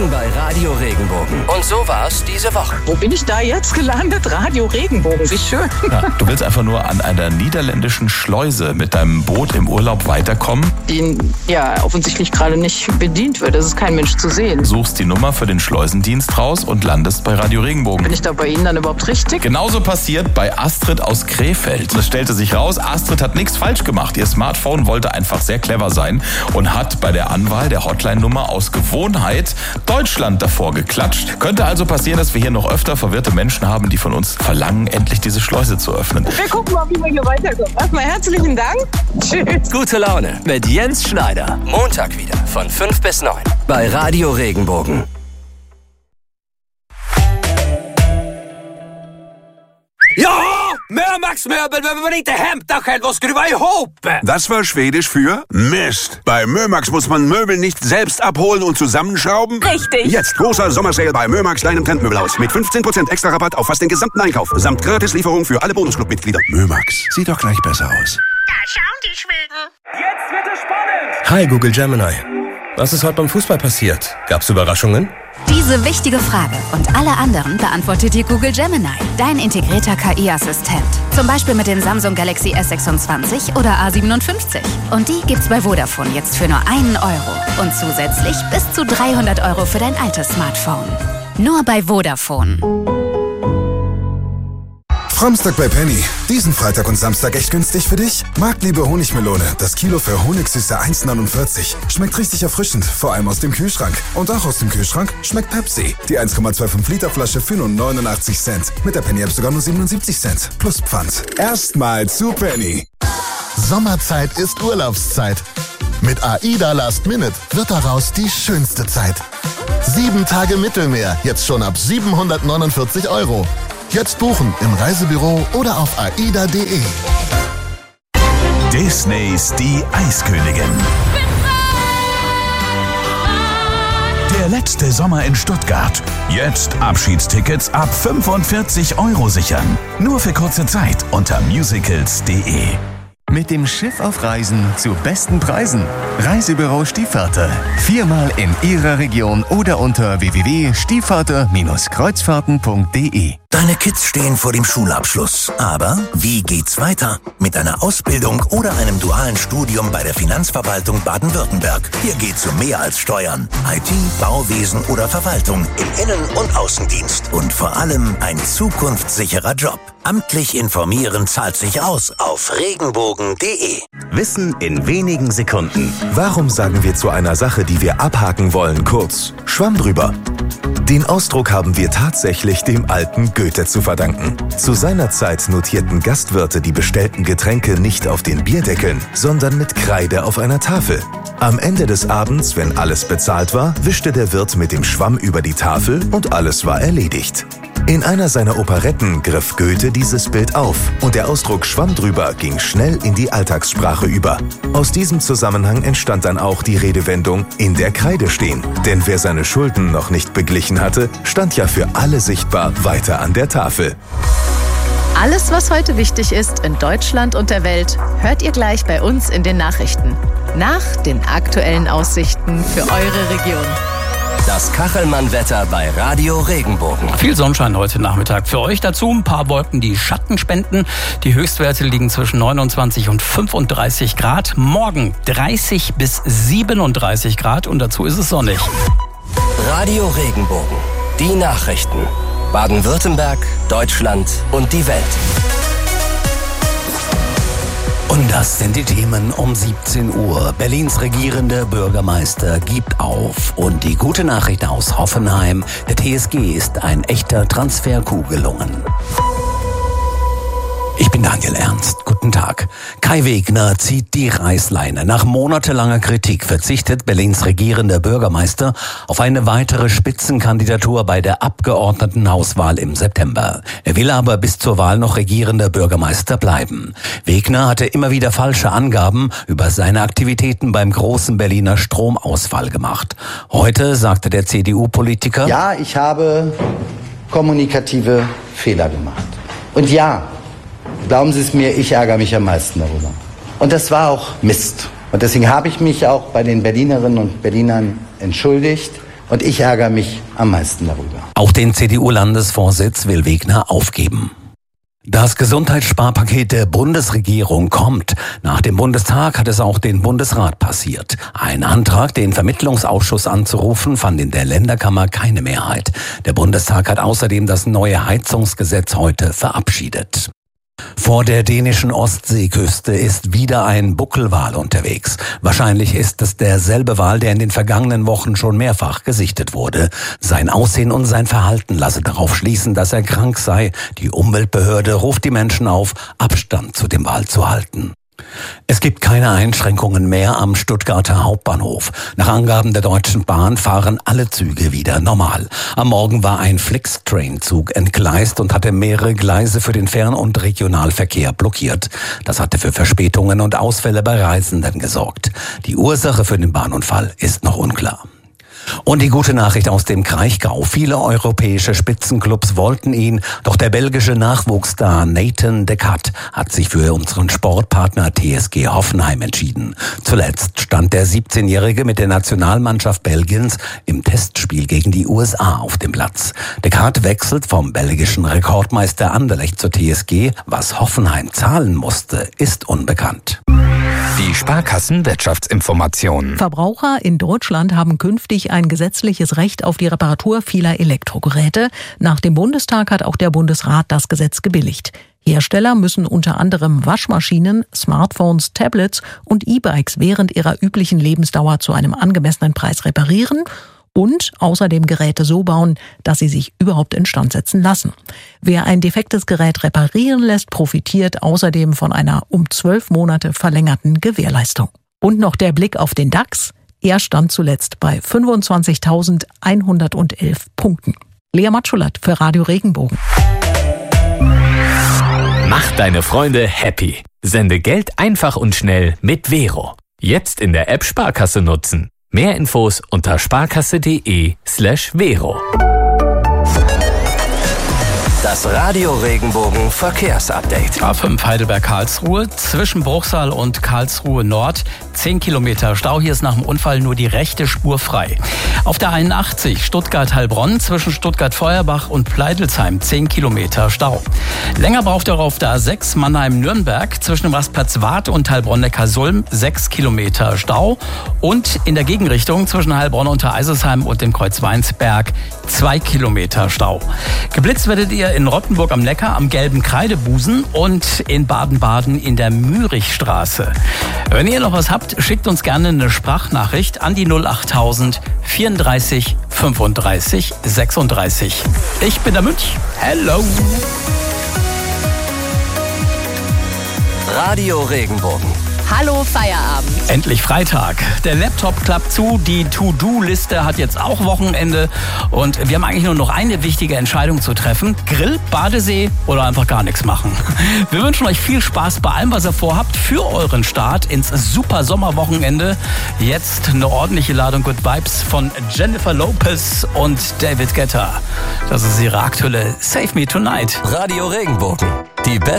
Willkommen bei Radio Regenbogen. Und so war's diese Woche. Wo bin ich da jetzt gelandet? Radio Regenbogen, wie schön. Ja, du willst einfach nur an einer niederländischen Schleuse mit deinem Boot im Urlaub weiterkommen? Die ja offensichtlich gerade nicht bedient wird. Es ist kein Mensch zu sehen. Suchst die Nummer für den Schleusendienst raus und landest bei Radio Regenbogen. Bin ich da bei Ihnen dann überhaupt richtig? Genauso passiert bei Astrid aus Krefeld. Es stellte sich raus, Astrid hat nichts falsch gemacht. Ihr Smartphone wollte einfach sehr clever sein und hat bei der Anwahl der Hotline-Nummer aus Gewohnheit Deutschland davor geklatscht. Könnte also passieren, dass wir hier noch öfter verwirrte Menschen haben, die von uns verlangen, endlich diese Schleuse zu öffnen. Wir gucken mal, wie wir hier weiterkommen. Erstmal herzlichen Dank. Tschüss. Gute Laune mit Jens Schneider. Montag wieder von 5 bis 9 bei Radio Regenbogen. Ja! Mömax-Möbel behöver man inte hämta själv och skruva ihop! Das war Schwedisch für Mist. Bei Mömax muss man Möbel nicht selbst abholen und zusammenschrauben. Richtig. Jetzt großer Sommersale bei Mömax kleinem Trendmöbelhaus mit 15% extra Rabatt auf fast den gesamten Einkauf. Samt Gratislieferung für alle Bonusclub-Mitglieder. Mömax. Sieht doch gleich besser aus. Da schauen die Schweden. Jetzt wird es spannend. Hi Google Gemini. Was ist heute beim Fußball passiert? Gab's Überraschungen? Diese wichtige Frage und alle anderen beantwortet dir Google Gemini, dein integrierter KI-Assistent. Zum Beispiel mit dem Samsung Galaxy S26 oder A57. Und die gibt's bei Vodafone jetzt für nur €1 und zusätzlich bis zu 300 € für dein altes Smartphone. Nur bei Vodafone. Framstag bei Penny. Diesen Freitag und Samstag echt günstig für dich? Marktliebe Honigmelone. Das Kilo für Honigsüße 1,49. Schmeckt richtig erfrischend, vor allem aus dem Kühlschrank. Und auch aus dem Kühlschrank schmeckt Pepsi. Die 1,25 Liter Flasche für nur 89 Cent. Mit der Penny-App sogar nur 77 Cent. Plus Pfand. Erstmal zu Penny. Sommerzeit ist Urlaubszeit. Mit AIDA Last Minute wird daraus die schönste Zeit. 7 Tage Mittelmeer, jetzt schon ab 749 €. Jetzt buchen im Reisebüro oder auf aida.de. Disneys Die Eiskönigin. Der letzte Sommer in Stuttgart. Jetzt Abschiedstickets ab 45 € sichern. Nur für kurze Zeit unter musicals.de. Mit dem Schiff auf Reisen zu besten Preisen. Reisebüro Stiefvater. 4-mal in Ihrer Region oder unter www.stiefvater-kreuzfahrten.de. Deine Kids stehen vor dem Schulabschluss. Aber wie geht's weiter? Mit einer Ausbildung oder einem dualen Studium bei der Finanzverwaltung Baden-Württemberg. Hier geht's um mehr als Steuern. IT, Bauwesen oder Verwaltung im Innen- und Außendienst. Und vor allem ein zukunftssicherer Job. Amtlich informieren zahlt sich aus auf regenbogen.de. Wissen in wenigen Sekunden. Warum sagen wir zu einer Sache, die wir abhaken wollen, kurz Schwamm drüber? Den Ausdruck haben wir tatsächlich dem alten Goethe zu verdanken. Zu seiner Zeit notierten Gastwirte die bestellten Getränke nicht auf den Bierdeckeln, sondern mit Kreide auf einer Tafel. Am Ende des Abends, wenn alles bezahlt war, wischte der Wirt mit dem Schwamm über die Tafel und alles war erledigt. In einer seiner Operetten griff Goethe dieses Bild auf und der Ausdruck Schwamm drüber ging schnell in die Alltagssprache über. Aus diesem Zusammenhang entstand dann auch die Redewendung in der Kreide stehen. Denn wer seine Schulden noch nicht beglichen hatte, stand ja für alle sichtbar weiter an der Tafel. Alles, was heute wichtig ist in Deutschland und der Welt, hört ihr gleich bei uns in den Nachrichten. Nach den aktuellen Aussichten für eure Region. Das Kachelmann-Wetter bei Radio Regenbogen. Viel Sonnenschein heute Nachmittag für euch. Dazu ein paar Wolken, die Schatten spenden. Die Höchstwerte liegen zwischen 29 und 35 Grad. Morgen 30 bis 37 Grad und dazu ist es sonnig. Radio Regenbogen. Die Nachrichten. Baden-Württemberg, Deutschland und die Welt. Und das sind die Themen um 17 Uhr. Berlins regierender Bürgermeister gibt auf. Und die gute Nachricht aus Hoffenheim: der TSG ist ein echter Transfercoup gelungen. Ich bin Daniel Ernst. Guten Tag. Kai Wegner zieht die Reißleine. Nach monatelanger Kritik verzichtet Berlins regierender Bürgermeister auf eine weitere Spitzenkandidatur bei der Abgeordnetenhauswahl im September. Er will aber bis zur Wahl noch regierender Bürgermeister bleiben. Wegner hatte immer wieder falsche Angaben über seine Aktivitäten beim großen Berliner Stromausfall gemacht. Heute sagte der CDU-Politiker: Ja, ich habe kommunikative Fehler gemacht. Und ja, glauben Sie es mir, ich ärgere mich am meisten darüber. Und das war auch Mist. Und deswegen habe ich mich auch bei den Berlinerinnen und Berlinern entschuldigt. Und ich ärgere mich am meisten darüber. Auch den CDU-Landesvorsitz will Wegner aufgeben. Das Gesundheitssparpaket der Bundesregierung kommt. Nach dem Bundestag hat es auch den Bundesrat passiert. Ein Antrag, den Vermittlungsausschuss anzurufen, fand in der Länderkammer keine Mehrheit. Der Bundestag hat außerdem das neue Heizungsgesetz heute verabschiedet. Vor der dänischen Ostseeküste ist wieder ein Buckelwal unterwegs. Wahrscheinlich ist es derselbe Wal, der in den vergangenen Wochen schon mehrfach gesichtet wurde. Sein Aussehen und sein Verhalten lasse darauf schließen, dass er krank sei. Die Umweltbehörde ruft die Menschen auf, Abstand zu dem Wal zu halten. Es gibt keine Einschränkungen mehr am Stuttgarter Hauptbahnhof. Nach Angaben der Deutschen Bahn fahren alle Züge wieder normal. Am Morgen war ein Flixtrain-Zug entgleist und hatte mehrere Gleise für den Fern- und Regionalverkehr blockiert. Das hatte für Verspätungen und Ausfälle bei Reisenden gesorgt. Die Ursache für den Bahnunfall ist noch unklar. Und die gute Nachricht aus dem Kraichgau. Viele europäische Spitzenclubs wollten ihn, doch der belgische Nachwuchsstar Nathan de Cat hat sich für unseren Sportpartner TSG Hoffenheim entschieden. Zuletzt stand der 17-Jährige mit der Nationalmannschaft Belgiens im Testspiel gegen die USA auf dem Platz. De Cat wechselt vom belgischen Rekordmeister Anderlecht zur TSG. Was Hoffenheim zahlen musste, ist unbekannt. Die Sparkassen-Wirtschaftsinformationen. Verbraucher in Deutschland haben künftig ein gesetzliches Recht auf die Reparatur vieler Elektrogeräte. Nach dem Bundestag hat auch der Bundesrat das Gesetz gebilligt. Hersteller müssen unter anderem Waschmaschinen, Smartphones, Tablets und E-Bikes während ihrer üblichen Lebensdauer zu einem angemessenen Preis reparieren und außerdem Geräte so bauen, dass sie sich überhaupt instand setzen lassen. Wer ein defektes Gerät reparieren lässt, profitiert außerdem von einer um 12 Monate verlängerten Gewährleistung. Und noch der Blick auf den DAX. Er stand zuletzt bei 25.111 Punkten. Lea Matschulat für Radio Regenbogen. Mach deine Freunde happy. Sende Geld einfach und schnell mit Vero. Jetzt in der App Sparkasse nutzen. Mehr Infos unter sparkasse.de/Vero. Das Radio Regenbogen Verkehrsupdate. A5 Heidelberg-Karlsruhe zwischen Bruchsal und Karlsruhe Nord 10 Kilometer Stau. Hier ist nach dem Unfall nur die rechte Spur frei. Auf der 81 Stuttgart-Heilbronn zwischen Stuttgart-Feuerbach und Pleidelsheim 10 Kilometer Stau. Länger braucht er auf der A6 Mannheim-Nürnberg zwischen dem Rastplatz Wart und Heilbronn-Neckarsulm 6 Kilometer Stau. Und in der Gegenrichtung zwischen Heilbronn unter Eiselsheim und dem Kreuz Weinsberg 2 Kilometer Stau. Geblitzt werdet ihr in Rottenburg am Neckar am Gelben Kreidebusen und in Baden-Baden in der Mürichstraße. Wenn ihr noch was habt, schickt uns gerne eine Sprachnachricht an die 08000 34 35 36. Ich bin der Münch. Hello. Radio Regenbogen. Hallo Feierabend. Endlich Freitag. Der Laptop klappt zu, die To-Do-Liste hat jetzt auch Wochenende und wir haben eigentlich nur noch eine wichtige Entscheidung zu treffen. Grill, Badesee oder einfach gar nichts machen. Wir wünschen euch viel Spaß bei allem, was ihr vorhabt für euren Start ins super Sommerwochenende. Jetzt eine ordentliche Ladung Good Vibes von Jennifer Lopez und David Guetta. Das ist ihre aktuelle Save Me Tonight. Radio Regenbogen. Die